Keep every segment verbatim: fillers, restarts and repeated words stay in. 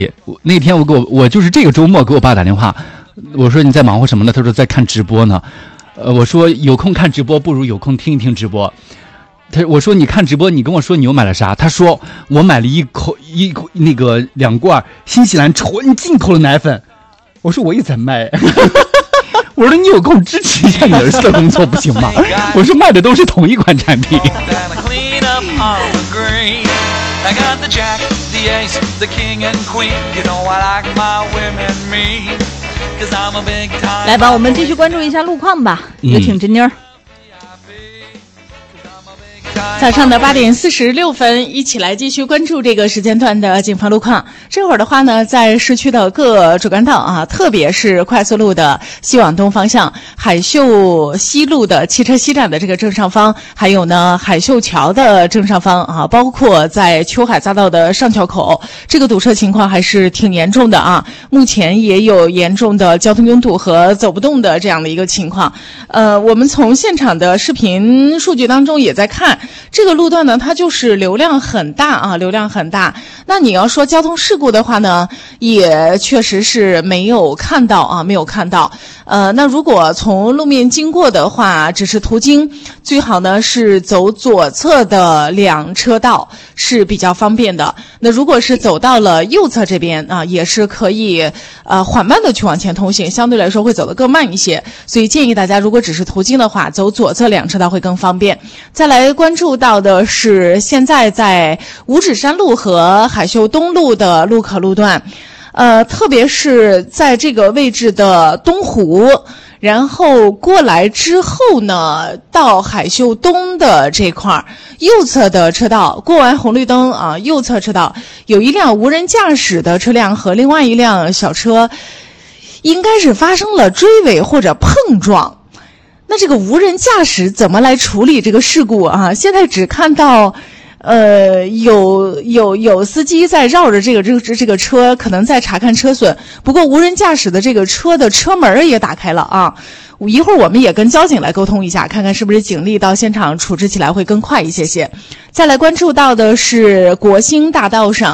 那天我给我我就是这个周末给我爸打电话，我说你在忙活什么呢？他说在看直播呢。呃，我说有空看直播不如有空听一听直播。他我说你看直播，你跟我说你又买了啥？他说我买了一口一口那个两罐新西兰纯进口的奶粉。我说我也在卖。我说你有空支持一下你儿子的工作不行吗？我说卖的都是同一款产品。I got the jack, the ace, the king and queen. You know I like my women mean. Cause I'm a big time. 来吧，我们继续关注一下路况吧。有请真妮儿。 早上的八点四十六分，一起来继续关注这个时间段的警方路况。这会儿的话呢，在市区的各主干道啊，特别是快速路的西往东方向，海秀西路的汽车西站的这个正上方，还有呢海秀桥的正上方啊，包括在秋海匝道的上桥口，这个堵车情况还是挺严重的啊。目前也有严重的交通拥堵和走不动的这样的一个情况。呃，我们从现场的视频数据当中也在看。这个路段呢，它就是流量很大啊，流量很大。那你要说交通事故的话呢，也确实是没有看到啊，没有看到。呃，那如果从路面经过的话，只是途经，最好呢是走左侧的两车道是比较方便的。那如果是走到了右侧这边啊，也是可以呃缓慢的去往前通行，相对来说会走得更慢一些。所以建议大家，如果只是途经的话，走左侧两车道会更方便。再来关注到的是现在在五指山路和海秀东路的路口路段，呃，特别是在这个位置的东湖，然后过来之后呢，到海秀东的这块儿右侧的车道，过完红绿灯啊，右侧车道有一辆无人驾驶的车辆和另外一辆小车，应该是发生了追尾或者碰撞。那这个无人驾驶怎么来处理这个事故啊？现在只看到，呃，有有有司机在绕着这个这个这个车，可能在查看车损。不过无人驾驶的这个车的车门也打开了啊。一会儿我们也跟交警来沟通一下，看看是不是警力到现场处置起来会更快一些些。再来关注到的是国兴大道上。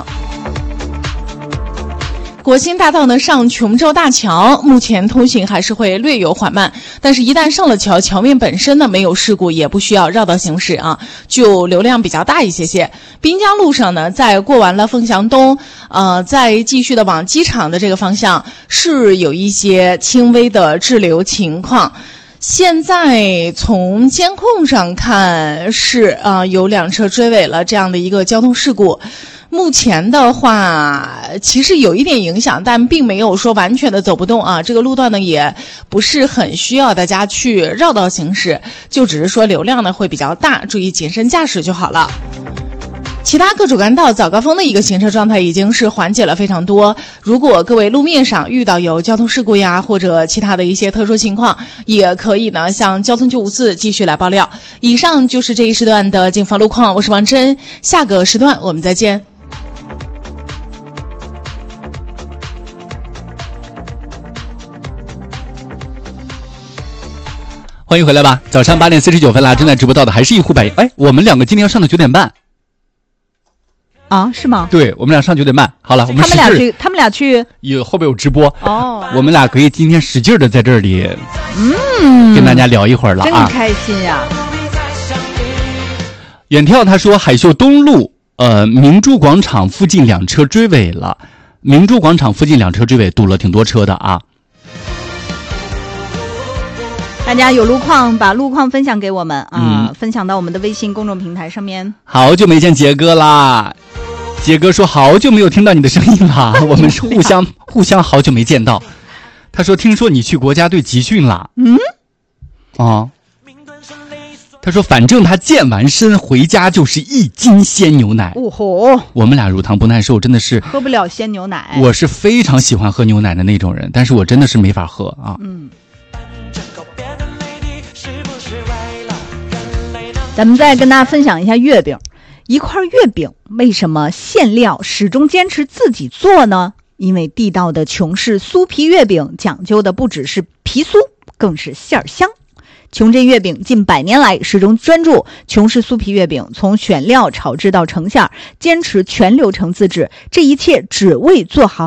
国兴大道呢上琼州大桥，目前通行还是会略有缓慢，但是一旦上了桥，桥面本身呢没有事故，也不需要绕道行驶啊，就流量比较大一些些。滨江路上呢，在过完了凤翔东，呃，再继续的往机场的这个方向，是有一些轻微的滞留情况。现在从监控上看是啊、呃、有两车追尾了这样的一个交通事故。目前的话其实有一点影响，但并没有说完全的走不动啊。这个路段呢也不是很需要大家去绕道行驶，就只是说流量呢会比较大，注意谨慎驾驶就好了。其他各主干道早高峰的一个行车状态已经是缓解了非常多。如果各位路面上遇到有交通事故呀，或者其他的一些特殊情况，也可以呢向交通九五四继续来爆料。以上就是这一时段的警方路况，我是王真，下个时段我们再见。 欢迎回来吧，早上八点四十九分啦，正在直播到的还是一湖百。哎，我们两个今天要上到九点半。 啊，是吗？ 对，我们俩上九点半。好了，我们他们俩去，他们俩去， 有后边有直播哦。 我们俩可以今天使劲的在这里，嗯，跟大家聊一会儿了啊， 真开心呀！ 远眺他说，海秀东路呃明珠广场附近两车追尾了，明珠广场附近两车追尾堵了挺多车的啊。 大家有路况把路况分享给我们啊、 嗯， 分享到我们的微信公众平台上面。 好久没见杰哥啦，杰哥说好久没有听到你的声音了，我们是互相互相好久没见到。他说听说你去国家队集训了， 嗯， 啊，他说反正他健完身回家就是一斤鲜牛奶。 哦吼， 我们俩乳糖不耐受，真的是喝不了鲜牛奶。 我是非常喜欢喝牛奶的那种人，但是我真的是没法喝啊。 嗯。咱们再跟大家分享一下月饼。一块月饼为什么馅料始终坚持自己做呢？因为地道的琼氏酥皮月饼讲究的不只是皮酥，更是馅儿香。 琼镇月饼近百年来始终专注琼式酥皮月饼，从选料、炒制到成馅，坚持全流程自制，这一切只为做好